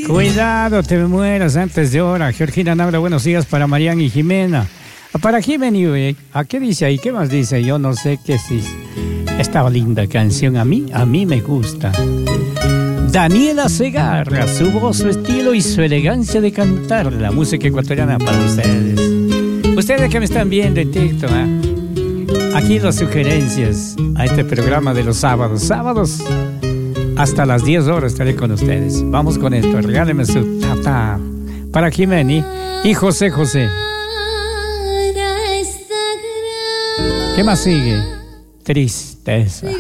Cuidado, te me mueras antes de hora. Georgina Nabra, buenos días para Marian y Jimena. Para Jimena, ¿a qué dice ahí? ¿Qué más dice? Yo no sé qué es. Esta linda canción a mí me gusta. Daniela Segarra, su voz, su estilo y su elegancia de cantar la música ecuatoriana para ustedes. Ustedes que me están viendo en TikTok, aquí las sugerencias a este programa de los sábados. Sábados hasta las 10 horas estaré con ustedes. Vamos con esto, regálenme su tata para Jimeni y José José. ¿Qué más sigue? Tristeza.